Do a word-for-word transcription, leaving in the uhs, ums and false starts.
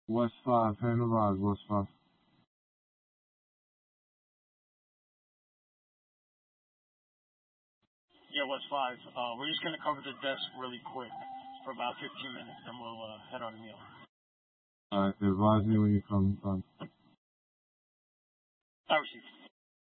West five, handle rise, West five. Yeah, West five. Uh, we're just gonna cover the desk really quick for about fifteen minutes, then we'll uh, head on a meal. Alright, advise me when you come. Done. I received.